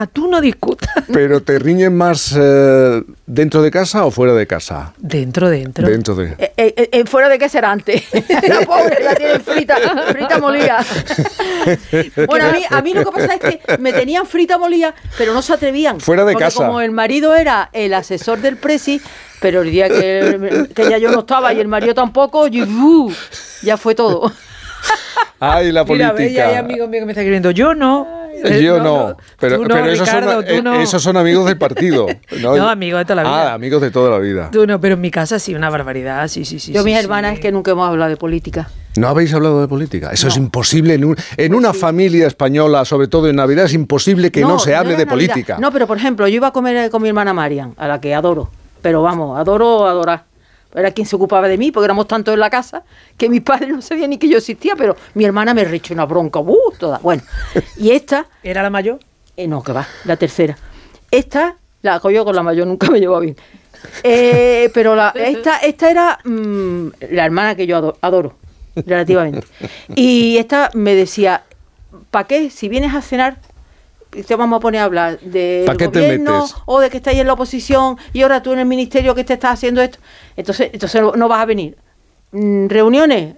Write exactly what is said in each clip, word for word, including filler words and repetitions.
Tú no discutas. ¿Pero te riñen más eh, dentro de casa o fuera de casa? Dentro, dentro. Dentro de... Eh, eh, eh, fuera de qué será antes. La pobre la tienen frita, frita molida. Bueno, a mí, a mí lo que pasa es que me tenían frita molida, pero no se atrevían. Fuera de porque casa. Como el marido era el asesor del presi, pero el día que, que ya yo no estaba y el marido tampoco, y, uh, ya fue todo. Ay, la Mira, política. ve, hay amigo mío que me está escribiendo. Yo no. Yo no, no. pero, Tú no, pero esos, Ricardo, son, tú eh, no. esos son amigos del partido. No, No, amigos de toda la vida. Ah, amigos de toda la vida. Tú no, pero en mi casa sí, una barbaridad. Sí, sí, sí. Yo, sí, mis sí. hermanas, es que nunca hemos hablado de política. ¿No habéis hablado de política? Eso No. es imposible. En, un, en una familia española, sobre todo en Navidad, es imposible que no, se hable era de Navidad. política. No, pero por ejemplo, yo iba a comer con mi hermana Marian, a la que adoro. Pero vamos, adoro adorar. Era quien se ocupaba de mí, porque éramos tantos en la casa que mis padres no sabían ni que yo existía, pero mi hermana me rechó una bronca, ¡uh! Toda. Bueno, y esta... ¿Era la mayor? Eh, no, que va, la tercera. Esta, la cogió con la mayor, nunca me llevó bien. Eh, pero la, esta, esta era mmm, la hermana que yo adoro, adoro, relativamente. Y esta me decía, ¿para qué? Si vienes a cenar, te vamos a poner a hablar del ¿Pa qué te gobierno metes? o de que estáis en la oposición y ahora tú en el ministerio que te estás haciendo esto. Entonces, entonces no vas a venir. Mm, ¿Reuniones?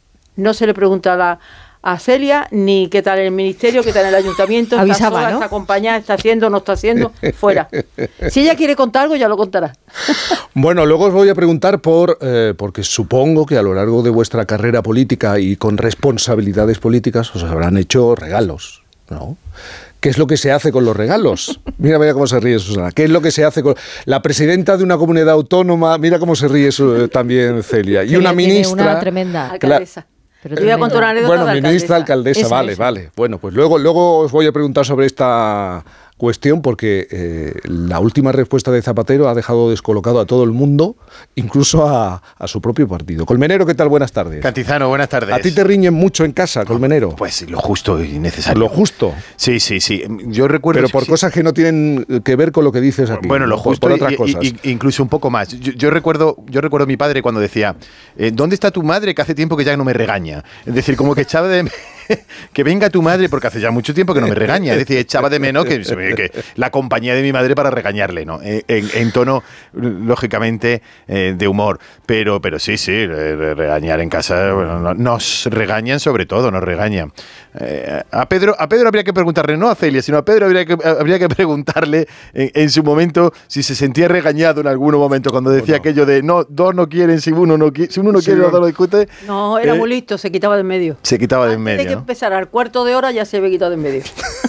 No se le pregunta a la... a Celia, ni qué tal en el ministerio, qué tal en el ayuntamiento, está Avisaba, sola, ¿no? está acompañada, está haciendo, no está haciendo, fuera. Si ella quiere contar algo, ya lo contará. Bueno, luego os voy a preguntar por, eh, porque supongo que a lo largo de vuestra carrera política y con responsabilidades políticas os habrán hecho regalos, ¿no? ¿Qué es lo que se hace con los regalos? Mira, mira cómo se ríe Susana. ¿Qué es lo que se hace con la presidenta de una comunidad autónoma? Mira cómo se ríe su, también Celia. Y Celia una tiene ministra... una tremenda. Alcaldesa. Pero Te voy a contar una anécdota Bueno, de ministra, alcaldesa. alcaldesa, Esa, vale, esa. vale. Bueno, pues luego, luego os voy a preguntar sobre esta cuestión porque eh, la última respuesta de Zapatero ha dejado descolocado a todo el mundo, incluso a, a su propio partido. Colmenero, ¿qué tal? Buenas tardes. Cantizano, buenas tardes. ¿A ti te riñen mucho en casa, Colmenero? Pues lo justo y necesario. Lo justo. Sí, sí, sí. Yo recuerdo... Pero por sí, cosas que no tienen que ver con lo que dices aquí. Bueno, lo por- justo por otras y- cosas. y- y- incluso un poco más. Yo, yo recuerdo, yo recuerdo a mi padre cuando decía, eh, ¿dónde está tu madre que hace tiempo que ya no me regaña? Es decir, como que echaba de... que venga tu madre porque hace ya mucho tiempo que no me regaña. Es decir, echaba de menos que, que la compañía de mi madre para regañarle, ¿no? En, en tono, lógicamente, eh, de humor. Pero, pero sí, sí, re- regañar en casa, bueno, no- nos regañan sobre todo, nos regañan. Eh, a Pedro, a Pedro habría que preguntarle, no a Celia, sino a Pedro habría que, habría que preguntarle en, en su momento si se sentía regañado en algún momento cuando decía no. aquello de no, dos no quieren, si uno no quiere, si uno no Sí, quiere, no. los dos lo discute. No, era Eh, muy listo, se quitaba de en medio. Se quitaba de en Antes de medio, que ¿no? empezara al cuarto de hora ya se había quitado de en medio.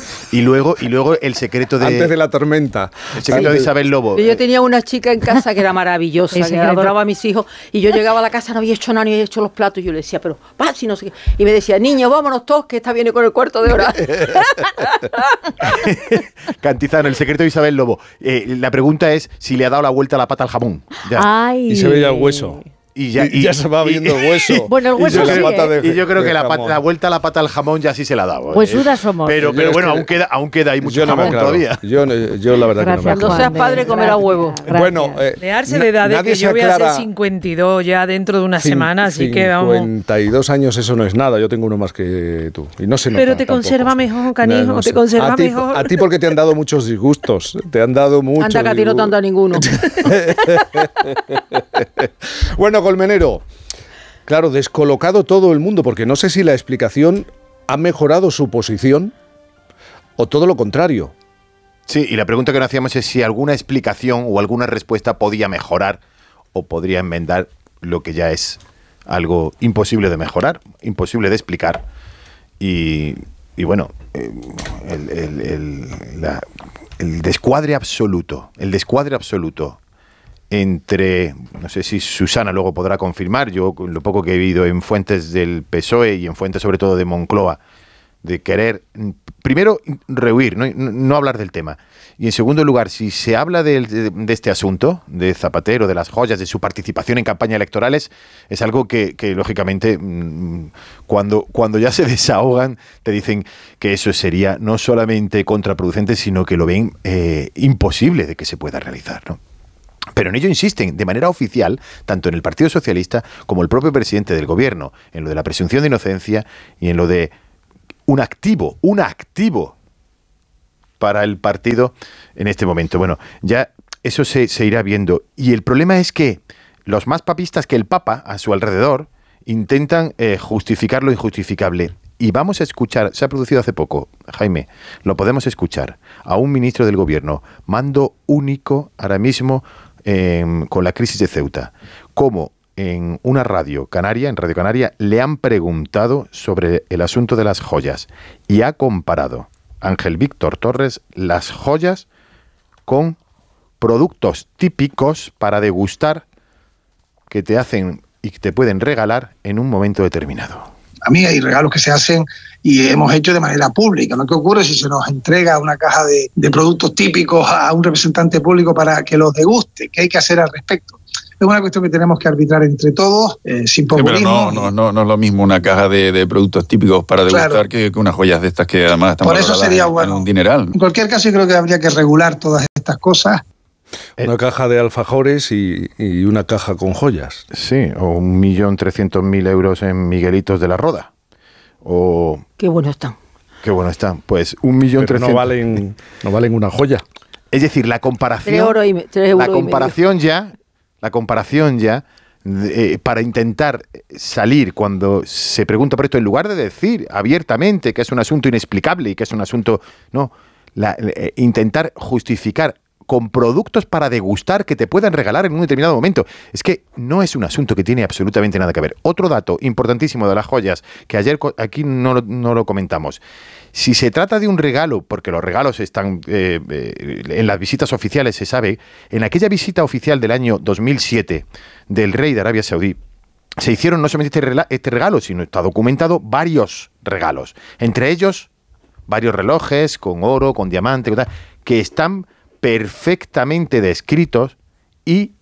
Y luego, y luego el secreto de, Antes de la tormenta. el secreto de Isabel Lobo. Yo tenía una chica en casa que era maravillosa, El que secreto. adoraba a mis hijos, y yo llegaba a la casa, no había hecho nada, ni había hecho los platos, y yo le decía, pero va, si no sé qué. Y me decía, niño, vámonos todos, que esta viene con el cuarto de hora. Cantizano, el secreto de Isabel Lobo. Eh, la pregunta es si le ha dado la vuelta a la pata al jamón. Ya. Ay. Y se ve ya el hueso. Y ya, Y ya se va viendo el hueso. Bueno, el Y hueso yo la sí, pata ¿eh? de- Y yo creo de que la, pat- jamón. la vuelta a la pata al jamón ya sí se la ha dado. Huesudas Eh, somos. Pero, Yo pero es bueno, que- aún queda, aún queda ahí mucho Yo no me jamón aclaro. todavía. Yo, no- yo la verdad Gracias, que no me Cuando aclaro. seas Juan de- padre, comerá gracias. huevo. Gracias. Bueno, eh, Dejarse na- de edad de nadie que se yo voy a aclara- ser cincuenta y dos ya dentro de una Cin- semana, así que vamos. cincuenta y dos años, eso no es nada. Yo tengo uno más que tú. Y no se nota Pero te tampoco. conserva mejor, canijo, te sé. conserva a ti, mejor. A ti porque te han dado muchos disgustos. Te han dado muchos Anda, que a ti no te han dado ninguno. Bueno, Colmenero, claro, descolocado todo el mundo, porque no sé si la explicación ha mejorado su posición o todo lo contrario. Sí, y la pregunta que nos hacíamos es si alguna explicación o alguna respuesta podía mejorar o podría enmendar lo que ya es algo imposible de mejorar, imposible de explicar. Y, y bueno, eh, el, el- el- la- el descuadre absoluto, el descuadre absoluto entre, no sé si Susana luego podrá confirmar, yo con lo poco que he vivido en fuentes del P S O E y en fuentes sobre todo de Moncloa, de querer, mm, primero, rehuir, no, no, no hablar del tema. Y en segundo lugar, si se habla de, de- de este asunto, de Zapatero, de las joyas, de su participación en campañas electorales, es algo que, que, lógicamente, mm, cuando, cuando ya se desahogan, te dicen que eso sería no solamente contraproducente, sino que lo ven eh, imposible de que se pueda realizar, ¿no? Pero en ello insisten de manera oficial, tanto en el Partido Socialista como el propio presidente del Gobierno, en lo de la presunción de inocencia y en lo de un activo, un activo para el partido en este momento. Bueno, ya eso se, se irá viendo. Y el problema es que los más papistas que el Papa a su alrededor intentan eh, justificar lo injustificable. Y vamos a escuchar, se ha producido hace poco, Jaime, lo podemos escuchar, a un ministro del gobierno, mando único ahora mismo eh, con la crisis de Ceuta, cómo en una radio canaria, en Radio Canaria, le han preguntado sobre el asunto de las joyas y ha comparado, Ángel Víctor Torres, las joyas con productos típicos para degustar que te hacen y que te pueden regalar en un momento determinado. A mí hay regalos que se hacen y hemos hecho de manera pública. ¿No? ¿Qué ocurre si se nos entrega una caja de, de productos típicos a un representante público para que los deguste? ¿Qué hay que hacer al respecto? Es una cuestión que tenemos que arbitrar entre todos, eh, sin populismo. Sí, pero no, no, no, no es lo mismo una caja de, de productos típicos para degustar, claro, que, que unas joyas de estas que además están por eso sería en, bueno. en un dineral. En cualquier caso, yo creo que habría que regular todas estas cosas. Una caja de alfajores y, y una caja con joyas. Sí, o un millón trescientos mil euros en Miguelitos de la Roda. O... Qué bueno están. Qué bueno están. Pues un millón Pero trescientos... no valen, no valen una joya. Es decir, la comparación... Tres euros y me, tres euros la comparación ya... La comparación ya... Eh, para intentar salir cuando se pregunta por esto, en lugar de decir abiertamente que es un asunto inexplicable y que es un asunto... No, la, eh, intentar justificar con productos para degustar que te puedan regalar en un determinado momento. Es que no es un asunto que tiene absolutamente nada que ver. Otro dato importantísimo de las joyas, que ayer aquí no lo, no lo comentamos. Si se trata de un regalo, porque los regalos están eh, eh, en las visitas oficiales, se sabe, en aquella visita oficial del año dos mil siete del rey de Arabia Saudí, se hicieron no solamente este regalo, sino está documentado varios regalos. Entre ellos, varios relojes con oro, con diamante, que están perfectamente descritos y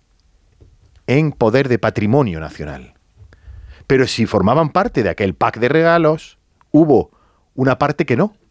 en poder de patrimonio nacional. Pero si formaban parte de aquel pack de regalos, hubo una parte que no.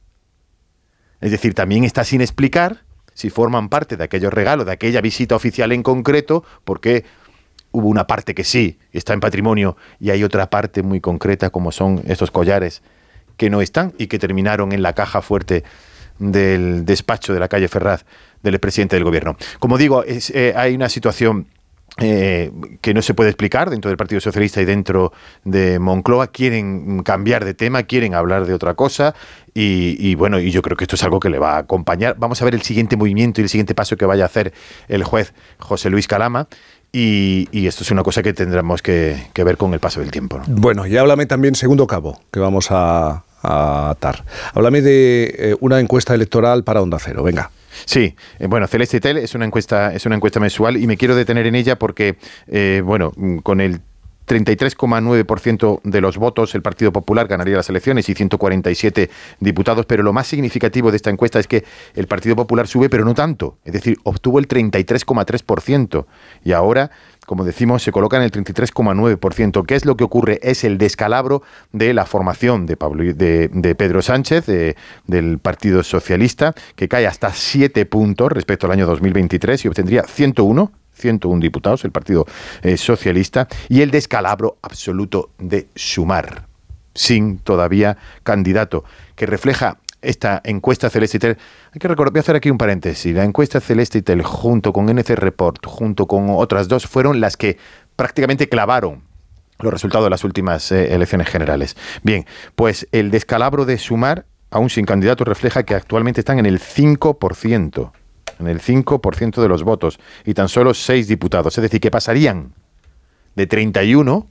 Es decir, también está sin explicar si forman parte de aquellos regalos, de aquella visita oficial en concreto, porque hubo una parte que sí está en patrimonio y hay otra parte muy concreta, como son estos collares, que no están y que terminaron en la caja fuerte del despacho de la calle Ferraz del presidente del gobierno. Como digo, es, eh, hay una situación eh, que no se puede explicar dentro del Partido Socialista y dentro de Moncloa. Quieren cambiar de tema, quieren hablar de otra cosa y, y bueno, y yo creo que esto es algo que le va a acompañar. Vamos a ver el siguiente movimiento y el siguiente paso que vaya a hacer el juez José Luis Calama. Y, y esto es una cosa que tendremos que, que ver con el paso del tiempo, ¿no? Bueno, y háblame también, segundo cabo, que vamos a, a atar. Háblame de eh, una encuesta electoral para Onda Cero, venga. Sí, eh, bueno, Celeste Tel es una encuesta, es una encuesta mensual y me quiero detener en ella porque, eh, bueno, con el treinta y tres coma nueve por ciento de los votos el Partido Popular ganaría las elecciones y ciento cuarenta y siete diputados, pero lo más significativo de esta encuesta es que el Partido Popular sube, pero no tanto, es decir, obtuvo el treinta y tres coma tres por ciento y ahora, como decimos, se coloca en el treinta y tres coma nueve por ciento. ¿Qué es lo que ocurre? Es el descalabro de la formación de, Pablo, de, de Pedro Sánchez, de, del Partido Socialista, que cae hasta siete puntos respecto al año dos mil veintitrés y obtendría ciento uno diputados, el Partido eh, Socialista, y el descalabro absoluto de Sumar, sin todavía candidato, que refleja esta encuesta Celeste y Tel. Hay que recordar, voy a hacer aquí un paréntesis, la encuesta Celeste y Tel junto con N C Report, junto con otras dos, fueron las que prácticamente clavaron los resultados de las últimas eh, elecciones generales. Bien, pues el descalabro de Sumar, aún sin candidato, refleja que actualmente están en el cinco por ciento. En el cinco por ciento de los votos y tan solo seis diputados. Es decir, que pasarían de treinta y uno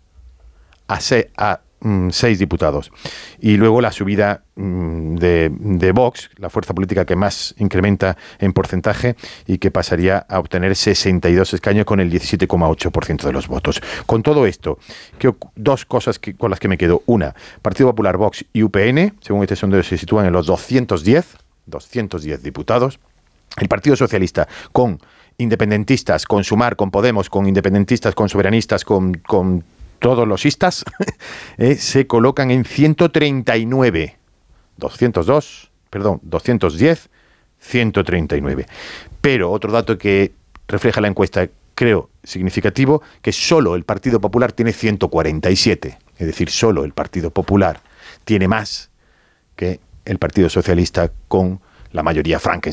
a seis diputados. Y luego la subida mmm, de, de Vox, la fuerza política que más incrementa en porcentaje y que pasaría a obtener sesenta y dos escaños con el diecisiete coma ocho por ciento de los votos. Con todo esto, ¿qué, dos cosas que, con las que me quedo. Una, Partido Popular, Vox y U P N, según este sondeo, se sitúan en los doscientos diez diputados. El Partido Socialista, con independentistas, con Sumar, con Podemos, con independentistas, con soberanistas, con, con todos los istas, eh, se colocan en ciento treinta y nueve. doscientos dos, perdón, doscientos diez, ciento treinta y nueve. Pero otro dato que refleja la encuesta, creo, significativo, que solo el Partido Popular tiene ciento cuarenta y siete. Es decir, solo el Partido Popular tiene más que el Partido Socialista con la mayoría Frankenstein.